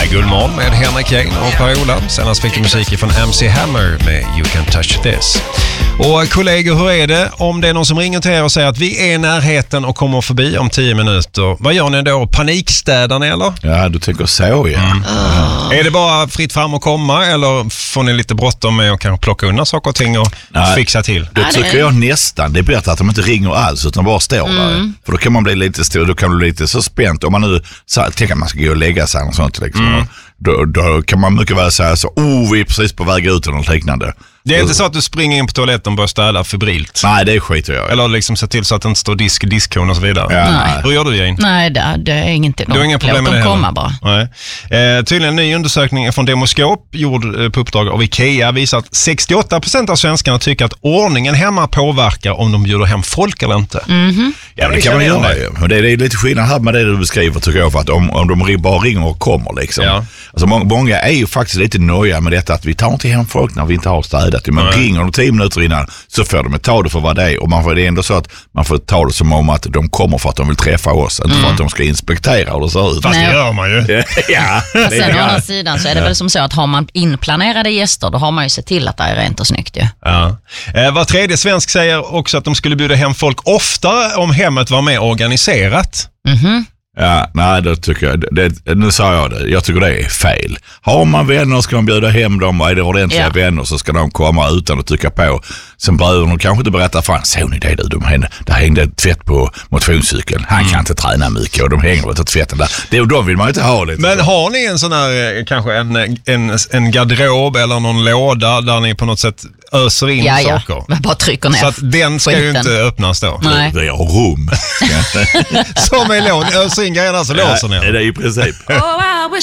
Guldmorgon med Henrik Kane och Per-Ola. Senast fick du musik från MC Hammer med You Can Touch This. Och kollegor, hur är det om det är någon som ringer till er och säger att vi är i närheten och kommer förbi om 10 minuter? Vad gör ni då? Panikstädar ni eller? Ja, du tänker så, ja. Är det bara fritt fram och komma eller får ni lite bråttom med att kanske plocka undan saker och ting och fixa till? Då tycker jag nästan det är bättre att de inte ringer alls utan bara står där. För då kan man bli lite stor, då kan man bli lite så spänt. Om man nu tänker att man ska gå och lägga sig och sånt liksom. Då kan man mycket väl säga så, vi är precis på väg ut eller något liknande. Det är inte så att du springer in på toaletten och börjar städa febrilt? Nej, det skiter jag i. Eller liksom se till så att det inte står diskhon och så vidare. Ja, nej. Hur gör du, Jane? Nej, det är ingenting. Du har inga problem med det komma bara. Nej. Tydligen en ny undersökning från Demoskop gjord på uppdrag av IKEA visar att 68% av svenskarna tycker att ordningen hemma påverkar om de bjuder hem folk eller inte. Ja, det kan man göra ju. Men det är lite skillnad här med det du beskriver tycker jag, för att om de bara ringer och kommer liksom. Ja. Alltså många är ju faktiskt lite nöjda med detta att vi tar inte hem folk när vi inte har städat. Men ringer de 10 minuter innan så får de ta det för vad det är. Och man får det ändå så att man får ta det som om att de kommer för att de vill träffa oss, inte för att de ska inspektera hur det ser ut. Fast det gör man ju. Ja. Sen å andra sidan så är det väl som så att har man inplanerade gäster då har man ju sett till att det är rent och snyggt ju. Ja. Var tredje svensk säger också att de skulle bjuda hem folk oftare om hemmet var mer organiserat. Ja, nej, det tycker jag. Nu sa jag det. Jag tycker det är fel. Har man vänner ska man bjuda hem dem, och är det ordentliga vänner så ska de komma utan att tycka på. Sen behöver de kanske inte berätta, fan, såg ni det? Där hängde tvätt på motionscykeln. Han kan inte träna mycket och de hänger på tvätten där. De vill man inte ha lite. Men har ni en sån här, kanske en garderob eller någon låda där ni på något sätt öser in saker? Ja, bara trycker ner. Så att den ska ju inte öppnas då. Nej. Vi har rum. Som är lån, öser in grejerna så låser ni. Det är i princip.